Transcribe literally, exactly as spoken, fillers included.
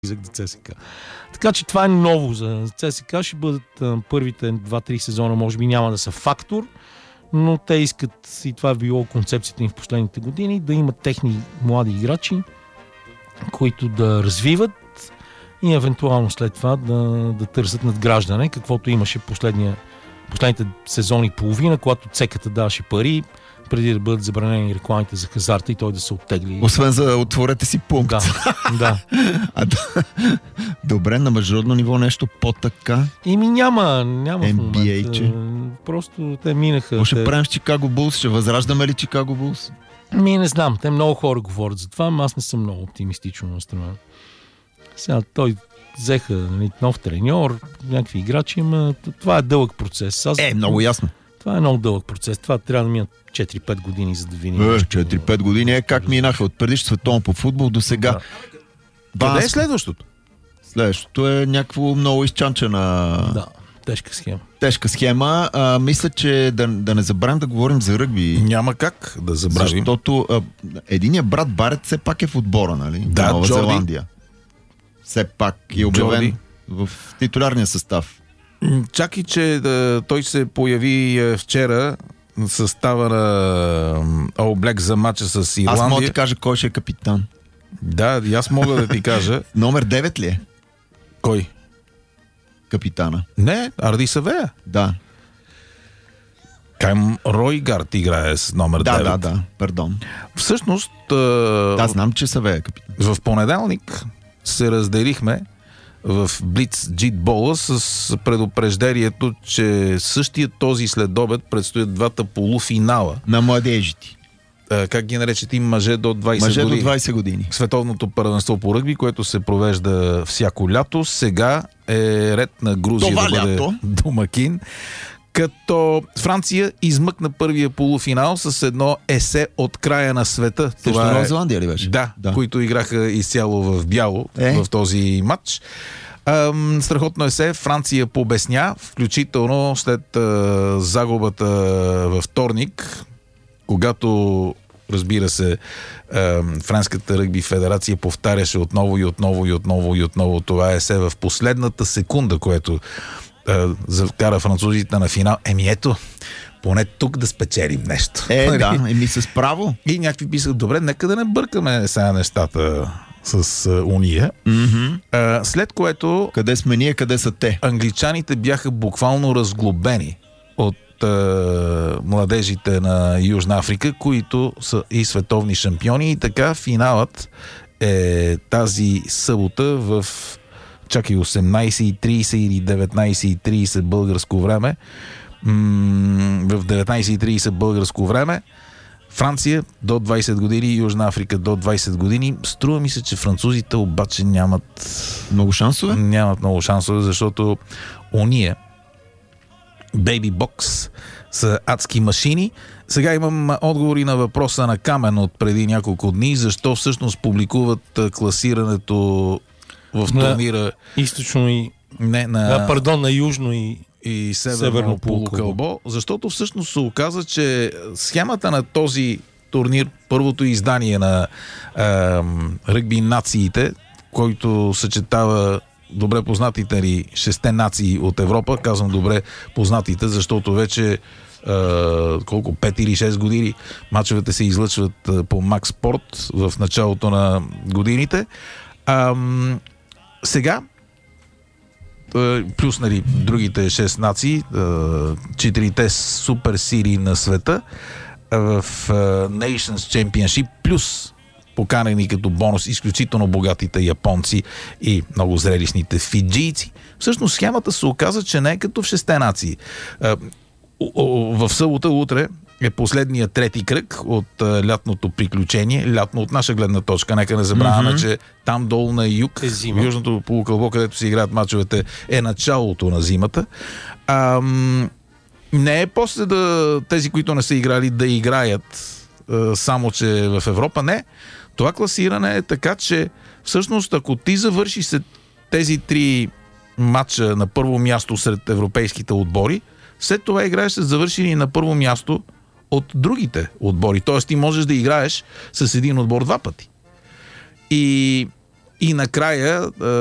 за ЦСКА. Така че това е ново за ЦСКА. Ще бъдат а, първите два-три сезона, може би няма да са фактор, но те искат, и това е било концепцията им в последните години, да имат техни млади играчи, които да развиват и евентуално след това да, да търсят надграждане, каквото имаше последния, последните сезони и половина, когато цеката даваше пари, преди да бъдат забранени рекламите за хазарта и той да се оттегли. Освен за отворете си пункт. Да, да. А, да. Добре, на международно ниво нещо по-така? Ими няма, няма Н в Б А, момента. че? Просто те минаха. Какво ще те... правим с Чикаго Булс? Ще възраждаме ли Чикаго Булс? Ми не знам, те много хора говорят за това, но аз не съм много оптимистично настроен. Сега той взеха нали, нов треньор, някакви играчи, но това е дълъг процес. Аз... Е, много ясно. Това е много дълъг процес. Това трябва да минат четири-пет години, за да видим. Е, четири-пет години е как минаха от преди световно по футбол до сега. Да. Къде е следващото? Следващото е някакво много изчанчена... Да, тежка схема. Тежка схема. А, мисля, че да, да не забравим да говорим за ръгби. Няма как да забравим. Защото а, единият брат Барет все пак е в отбора, нали? Да, Нова Джорди. Зеландия. Все пак е обявен Джорди. в титулярния състав. Чакай, че да, той се появи е, вчера в състава на All Black за матча с Ирландия. Аз мога да ти кажа кой ще е капитан. Да, и аз мога да ти кажа. Номер девет ли е? Кой? Капитана. Не, Арди Савея. Да. Кайм Ройгард играе с номер Да, девет. да, да. Пардон. Всъщност, Да, знам, че Савея е капитан. в понеделник се разделихме в Блиц Джитбола с предупреждението, че същия този следобед предстоят двата полуфинала. На младежите. А, как ги наречете им мъже до двайсет Мъже години? до двайсет години. Световното първенство по ръгби, което се провежда всяко лято. Сега е ред на Грузия Това да бъде лято? домакин. Като Франция измъкна първия полуфинал с едно есе от края на света. Срещу Нова Зеландия ли беше? Да, Да. които играха изцяло в бяло Е. в този матч. Ам, страхотно есе. Франция побесня, включително след а, загубата във вторник, когато, разбира се, а, Френската ръгби федерация повтаряше отново и отново и отново и отново това есе в последната секунда, което а, закара французите на финал. Еми ето, поне тук да спечелим нещо. Е, да, еми с право. И някакви писат, добре, нека да не бъркаме сега нещата с а, уния. Mm-hmm. А, след което Къде сме ние, къде са те? англичаните бяха буквално разглобени от а, младежите на Южна Африка, които са и световни шампиони. И така финалът е тази събота в чакай осемнайсет и трийсет или деветнайсет и трийсет българско време. М- в деветнайсет и трийсет българско време. Франция до двайсет години, Южна Африка до двайсет години. Струва ми се, че французите обаче нямат Много шансове? нямат много шансове, защото ония Baby Box са адски машини. Сега имам отговори на въпроса на Камен от преди няколко дни. Защо всъщност публикуват а, класирането в На турнира източно и... не на... А, пардон, на южно и... и северно, Северно полукълбо, защото всъщност се оказа, че схемата на този турнир, първото издание на е, ръгби нациите, който съчетава добре познатите ни шесте нации от Европа, казвам добре познатите, защото вече е, колко, пет или шест години мачовете се излъчват е, по Макс Спорт в началото на годините. А, сега плюс нали, другите шест нации, четирите супер сили на света в Nations Championship, плюс поканени като бонус изключително богатите японци и много зрелищните фиджийци. Всъщност схемата се оказа, че не е като в шесте нации. В събота утре е последния трети кръг от а, лятното приключение. Лятно от наша гледна точка. Нека не забравяме, mm-hmm. че там долу на юг, е в южното полукълбо, където се играят мачовете, е началото на зимата. Ам, не е после да тези, които не са играли, да играят а, само, че в Европа. Не. Това класиране е така, че всъщност ако ти завършиш след тези три матча на първо място сред европейските отбори, след това играеш с завършени на първо място от другите отбори. Тоест ти можеш да играеш с един отбор два пъти. И И накрая